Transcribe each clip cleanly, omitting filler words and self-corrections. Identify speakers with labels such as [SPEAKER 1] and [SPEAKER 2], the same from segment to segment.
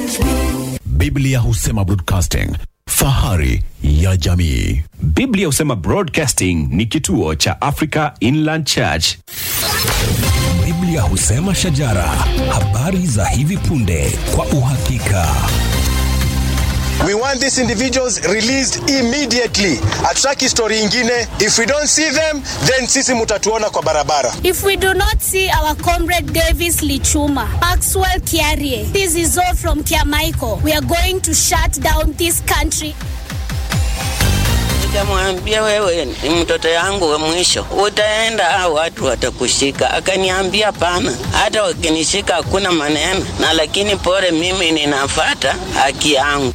[SPEAKER 1] Biblia husema broadcasting, fahari ya jamii.
[SPEAKER 2] Biblia husema Broadcasting ni kituo cha Africa Inland Church.
[SPEAKER 3] Biblia husema shajara, habari za hivi punde kwa uhakika.
[SPEAKER 4] We want these individuals released immediately. Ataki story ingine. If we don't see them, then sisi mutatuona kwa barabara.
[SPEAKER 5] If we do not see our comrade Davis Lichuma, Maxwell Kiarie, this is all from Kiamaiko, we are going to shut down this country.
[SPEAKER 6] Nikamwambia wewe ni mtoto yangu wa mwisho, utaenda au watu watakushika. Akaniambia pana, hata wakinishika hakuna maneno, na lakini pole mimi ninafuata haki yangu.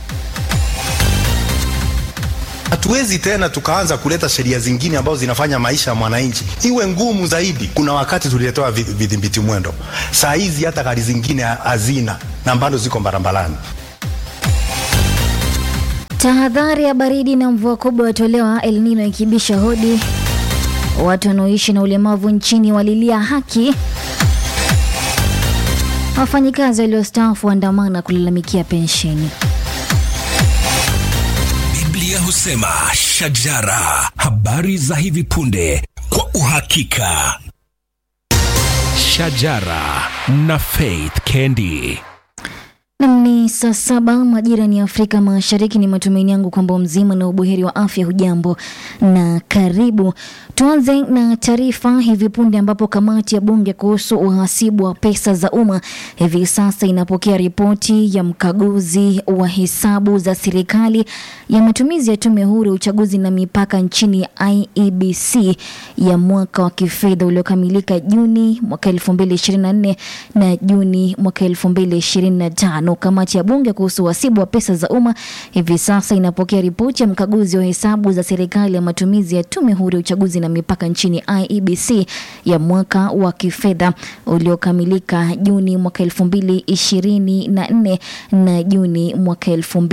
[SPEAKER 7] Hatuwezi tena tukaanza kuleta sheria zingine ambazo zinafanya maisha ya mwananchi iwe ngumu zaidi. Kuna wakati tulitoa vidhibiti mwendo. Saa hizi hata gari zingine hazina na bado ziko barabarani.
[SPEAKER 8] Tahadhari ya baridi na mvua kubwa yatolewa, El Nino ikibisha hodi. Watu wanaoishi na ulemavu nchini walilia haki. Wafanyikazi waliostaafu waandamana kulalamikia pensheni.
[SPEAKER 3] Biblia husema shajara, habari za hivi punde kwa uhakika.
[SPEAKER 2] Shajara na Faith Kendi.
[SPEAKER 8] Ni saa 7 majira ni Afrika Mashariki. Ni matumaini yangu kwamba mzima na ubuheri wa afya. Hujambo na karibu. Tuanze na taarifa hivi punde ambapo kamati ya bunge kuhusu uhasibu wa pesa za umma hivi sasa inapokea ripoti ya mkaguzi wa hesabu za serikali ya matumizi ya tume huru ya uchaguzi na mipaka nchini IEBC ya mwaka wa kifedha uliokamilika Juni mwaka 2024 na Juni mwaka 2025. Kamati ya bunge kuhusu uhasibu wa pesa za umma hivi sasa inapokea ripoti ya mkaguzi wa hesabu za serikali ya matumizi ya tume huru ya uchaguzi na mipaka nchini IEBC ya mwaka wa kifedha uliokamilika Juni mwaka 2024 na Juni mwaka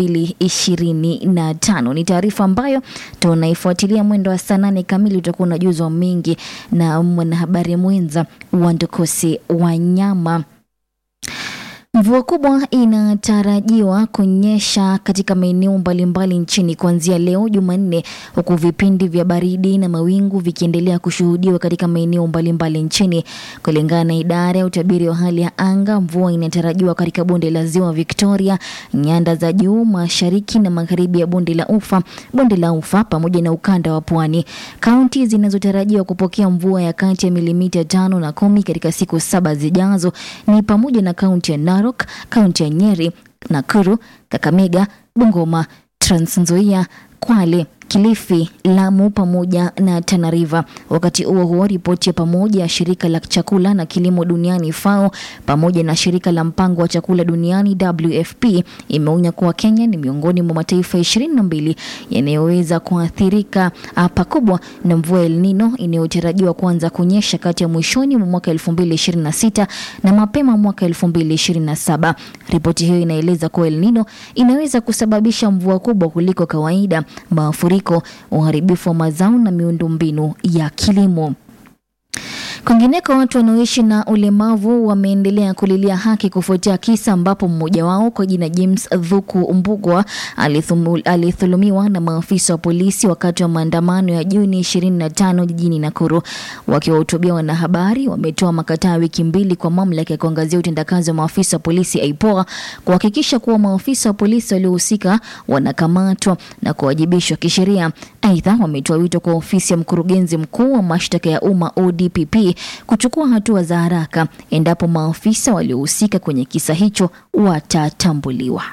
[SPEAKER 8] 2025. Ni taarifa ambayo tunaifuatilia mwendo wa saa 8 kamili. Utakuwa unajuzwa mengi na mwanahabari mwenza Wandukusi Wanyama. Mvua kubwa inatarajiwa kunyesha katika maeneo mbalimbali nchini kuanzia leo Jumanne, huku vipindi vya baridi na mawingu vikiendelea kushuhudiwa katika maeneo mbalimbali nchini. Kulingana na idara ya utabiri wa hali ya anga, mvua inatarajiwa katika bonde la Ziwa Victoria, nyanda za juu mashariki na magharibi ya bonde la Ufa pamoja na ukanda wa Pwani. Kaunti zinazotarajiwa kupokea mvua ya kati ya milimita 5 na 10 katika siku 7 zijazo ni pamoja na kaunti ya Narok, kaunti ya Nyeri, Nakuru, Kakamega, Bungoma, Trans Nzoia, Kwale, Kilifi, Lamu pamoja na Tana River. Wakati huo ripoti ya pamoja ya shirika la chakula na kilimo duniani FAO pamoja na shirika la mpango wa chakula duniani WFP imeonya kuwa Kenya ni miongoni mwa mataifa 22 yanayoweza kuathirika pakubwa na mvua El Nino inayotarajiwa kuanza kunyesha kati ya mwishoni mwa mwaka 2026 na mapema mwaka 2027. Ripoti hiyo inaeleza kuwa El Nino inaweza kusababisha mvua kubwa kuliko kawaida, mafuriko, uharibifu wa mazao na miundombinu ya kilimo. Kwingineko, watu wanaoishi na ulemavu wameendelea kulilia haki kufuatia kisa ambapo mmoja wao kwa jina James Thuku Mbugwa alithulumiwa na maafisa wa polisi wakati wa maandamano ya Juni 25 jijini Nakuru. Wakiwahutubia wanahabari, wametoa makataa wiki 2 kwa mamlaka ya kuangazia utendakazi wa maafisa wa polisi IPOA kuhakikisha kuwa maafisa wa polisi waliohusika wanakamatwa na kuwajibishwa kisheria. Aidha, wametoa wito kwa ofisi ya mkurugenzi mkuu wa mashtaka ya umma ODPP kuchukua hatua za haraka endapo maafisa waliohusika kwenye kisa hicho watatambuliwa.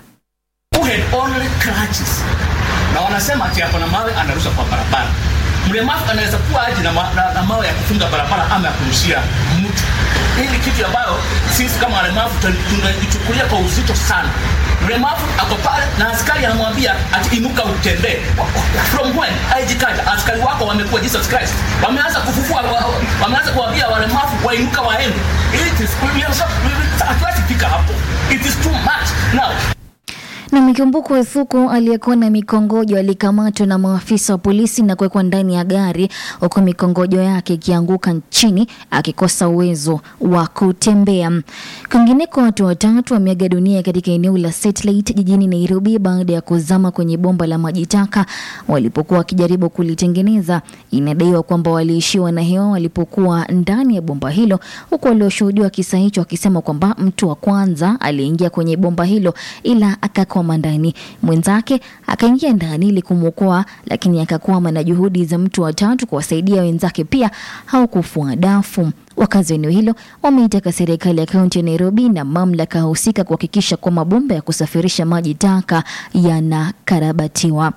[SPEAKER 9] Na wanasema ati hapo na mawe anarusha kwa barabara. Mlemavu anaweza kuwa aje na mawe ya kufunga barabara ama ya kurushia mtu. Hili kitu ambayo sisi kama walemavu tunaichukulia kwa uzito sana. Mlemavu ako pale na askari anamwambia ati inuka utembee. From when aijikaja askari wako wamekuwa Jesus Christ. Wameanza kufufua, wameanza kuambia walemavu wainuka waende. It is hapo. It is too much now.
[SPEAKER 8] Na Mikumbuko Ethuku aliyekuwa na mikongojo alikamatwa na maafisa wa polisi na kuwekwa ndani ya gari huku mikongojo yake ikianguka chini akikosa uwezo wa kutembea. Kwingineko, watu watatu wameaga dunia katika eneo la Satellite jijini Nairobi baada ya kuzama kwenye bomba la maji taka walipokuwa wakijaribu kulitengeneza. Inadaiwa kwamba waliishiwa na hewa walipokuwa ndani ya bomba hilo, huku walioshuhudia kisa hicho wakisema kwamba mtu wa kwanza aliingia kwenye bomba hilo ila akakwama ndani. Mwenzake akaingia ndani ili kumwokoa, lakini akakwama, na juhudi za mtu wa tatu kuwasaidia wenzake pia haukufua dafu. Wakazi wa eneo hilo wameitaka serikali ya kaunti ya Nairobi na mamlaka husika kuhakikisha kwa mabomba ya kusafirisha maji taka yanakarabatiwa.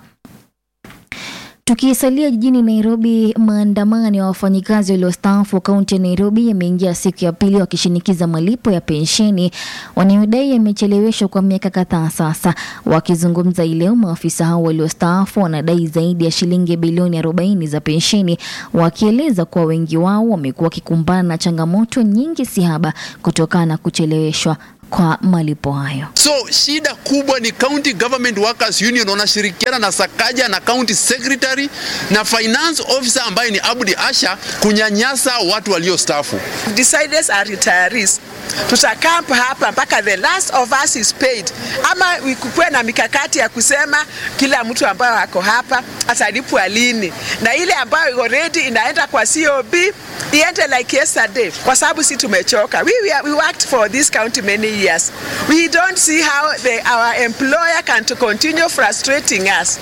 [SPEAKER 8] Tukisalia jijini Nairobi, maandamano ya wafanyikazi waliostaafu kaunti ya Nairobi yameingia siku ya pili wakishinikiza malipo ya pensheni wanayodai yamecheleweshwa kwa miaka kadhaa sasa. Wakizungumza leo, maafisa hao waliostaafu wanadai zaidi ya shilingi bilioni 40 za pensheni, wakieleza kuwa wengi wao wamekuwa wakikumbana na changamoto nyingi sihaba kutokana na kucheleweshwa kwa malipo hayo.
[SPEAKER 10] So shida kubwa ni County Government Workers Union wanashirikiana na Sakaja na County Secretary na Finance Officer ambaye ni Abdi Asha kunyanyasa watu waliostaafu.
[SPEAKER 11] Decided are retirees. Tutakamp hapa mpaka the last of us is paid. Ama ikukue na mikakati ya kusema kila mtu ambaye wako hapa atalipwa lini, na ile ambayo already inaenda kwa COB iende like yesterday, kwa sababu si tumechoka. We worked for this county many years. We don't see how our employer can continue frustrating us.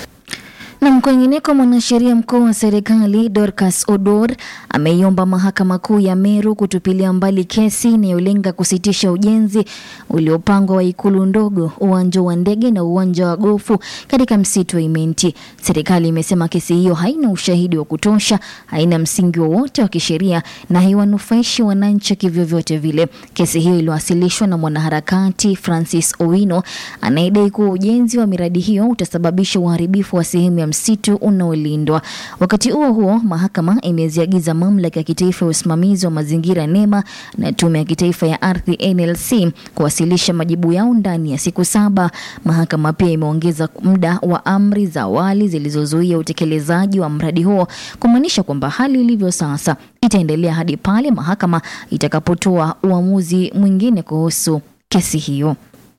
[SPEAKER 8] Na kwingineko, mwanasheria mkuu wa serikali Dorcas Odor ameiomba mahakama kuu ya Meru kutupilia mbali kesi inayolenga kusitisha ujenzi uliopangwa wa ikulu ndogo, uwanja wa ndege na uwanja wa gofu katika msitu wa Imenti. Serikali imesema kesi hiyo haina ushahidi wa kutosha, haina msingi wowote wa kisheria na haiwanufaishi wananchi kivyovyote vile. Kesi hiyo iliwasilishwa na mwanaharakati Francis Owino anayedai kuwa ujenzi wa miradi hiyo utasababisha uharibifu wa sehemu ya msitu unaolindwa. Wakati huo mahakama imeziagiza mamlaka ya kitaifa ya usimamizi wa mazingira NEMA na tume ya kitaifa ya ardhi NLC kuwasilisha majibu yao ndani ya siku 7. Mahakama pia imeongeza muda wa amri za awali zilizozuia utekelezaji wa mradi huo, kumaanisha kwamba hali ilivyo sasa itaendelea hadi pale mahakama itakapotoa uamuzi mwingine kuhusu kesi hiyo.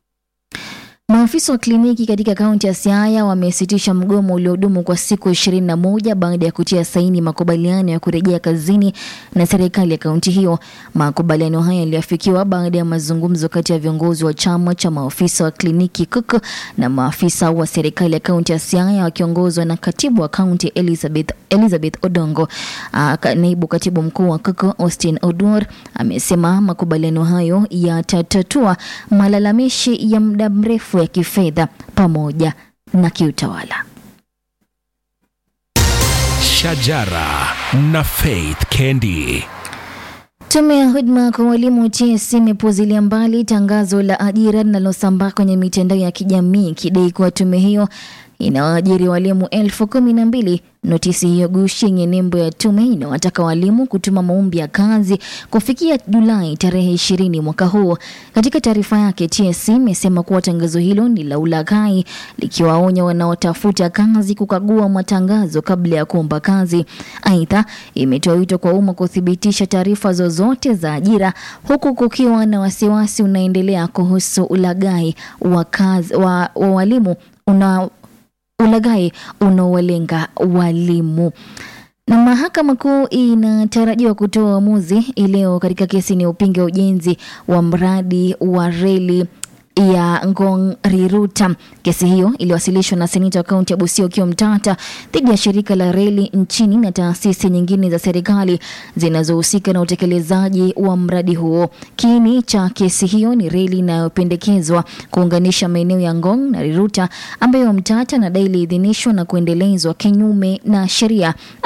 [SPEAKER 8] Maafisa wa kliniki katika kaunti ya Siaya wamesitisha mgomo uliodumu kwa siku 21 baada ya kutia saini makubaliano ya kurejea kazini na serikali ya kaunti hiyo. Makubaliano haya yaliafikiwa baada ya mazungumzo kati ya viongozi wa chama cha maafisa wa kliniki KUK na maafisa wa serikali ya kaunti ya Siaya wakiongozwa na katibu wa kaunti Elizabeth Odongo. Naibu katibu mkuu wa KUK Austin Odor amesema makubaliano hayo yatatatua malalamishi ya muda mrefu ya kifedha pamoja na kiutawala.
[SPEAKER 3] Shajara na Faith Kendi.
[SPEAKER 8] Tume ya huduma kwa walimu TSC imepuuzilia mbali tangazo la ajira linalosambaa kwenye mitandao ya kijamii kidai kuwa tume hiyo inawaajiri walimu 12,000. Notisi hiyo gushi yenye nembo ya tume inawataka walimu kutuma maombi ya kazi kufikia Julai tarehe 20 mwaka huu. Katika taarifa yake, TSC imesema kuwa tangazo hilo ni la ulaghai, likiwaonya wanaotafuta kazi kukagua matangazo kabla ya kuomba kazi. Aidha, imetoa wito kwa umma kuthibitisha taarifa zozote za ajira, huku kukiwa na wasiwasi unaendelea kuhusu ulaghai wa kazi wa walimu ulaghai unaowalenga walimu. Na mahakama kuu inatarajiwa kutoa uamuzi leo katika kesi inayopinga ujenzi wa mradi wa reli ya Ngong Riruta. Kesi hiyo iliwasilishwa na seneta wa kaunti ya Busia Okiya Mtata dhidi ya shirika la reli nchini na taasisi nyingine za serikali zinazohusika na utekelezaji wa mradi huo. Kiini cha kesi hiyo ni reli inayopendekezwa kuunganisha maeneo ya Ngong na Riruta ambayo Mtata anadai iliidhinishwa na kuendelezwa kinyume na sheria.